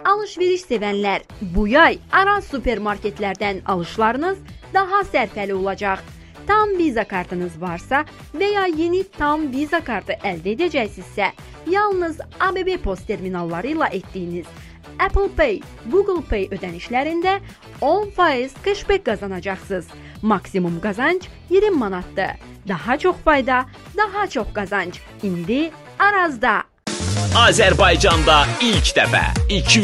Alışveriş sevənlər, bu yay Araz supermarketlərdən alışlarınız daha sərfəli olacaq. Tam Visa kartınız varsa və ya yeni Tam Visa kartı əldə edəcəksinizsə, yalnız ABB post terminalları ilə etdiyiniz Apple Pay, Google Pay ödənişlərində 10% cashback qazanacaqsınız. Maksimum qazanc 20 manatdır. Daha çox fayda, daha çox qazanc. İndi Arazda. Azərbaycanda ilk dəfə 200